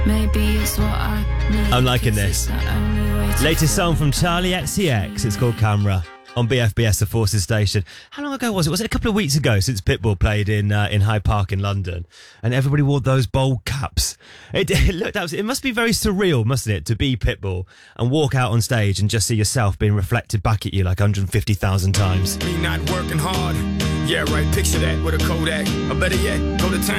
Maybe it's what I need. I'm liking this. Latest song from Charlie XCX. It's called Camera. On BFBS, the Forces Station. How long ago was it? Was it a couple of weeks ago since Pitbull played in Hyde Park in London, and everybody wore those bold caps? It looked absolutely. It must be very surreal, mustn't it, to be Pitbull and walk out on stage and just see yourself being reflected back at you like 150,000 times. Me not working hard. Yeah, right. Picture that with a Kodak. Or better yet, go to town.